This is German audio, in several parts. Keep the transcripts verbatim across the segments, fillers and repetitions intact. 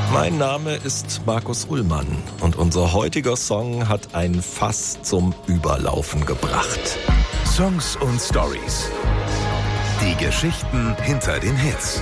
Mein Name ist Markus Ullmann und unser heutiger Song hat ein Fass zum Überlaufen gebracht. Songs und Stories. Die Geschichten hinter den Hits.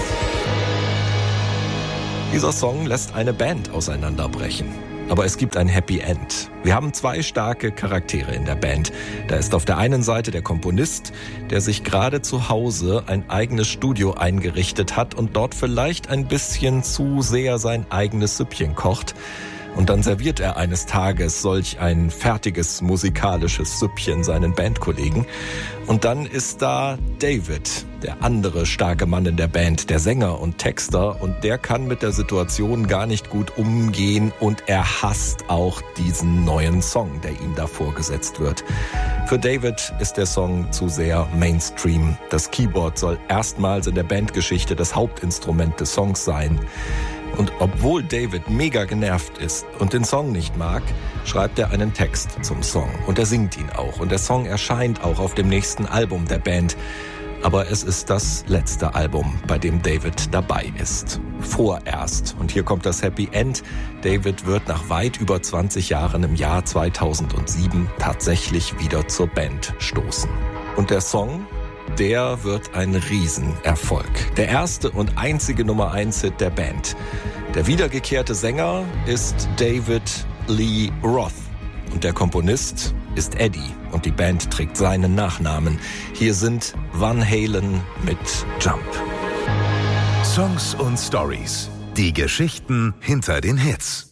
Dieser Song lässt eine Band auseinanderbrechen. Aber es gibt ein Happy End. Wir haben zwei starke Charaktere in der Band. Da ist auf der einen Seite der Komponist, der sich gerade zu Hause ein eigenes Studio eingerichtet hat und dort vielleicht ein bisschen zu sehr sein eigenes Süppchen kocht. Und dann serviert er eines Tages solch ein fertiges musikalisches Süppchen seinen Bandkollegen. Und dann ist da David, der andere starke Mann in der Band, der Sänger und Texter. Und der kann mit der Situation gar nicht gut umgehen und er hasst auch diesen neuen Song, der ihm da vorgesetzt wird. Für David ist der Song zu sehr Mainstream. Das Keyboard soll erstmals in der Bandgeschichte das Hauptinstrument des Songs sein. Und obwohl David mega genervt ist und den Song nicht mag, schreibt er einen Text zum Song. Und er singt ihn auch. Und der Song erscheint auch auf dem nächsten Album der Band. Aber es ist das letzte Album, bei dem David dabei ist. Vorerst. Und hier kommt das Happy End. David wird nach weit über zwanzig Jahren im Jahr zweitausendsieben tatsächlich wieder zur Band stoßen. Und der Song, der wird ein Riesenerfolg. Der erste und einzige Nummer eins Hit der Band. Der wiedergekehrte Sänger ist David Lee Roth. Und der Komponist ist Eddie. Und die Band trägt seinen Nachnamen. Hier sind Van Halen mit Jump. Songs und Stories. Die Geschichten hinter den Hits.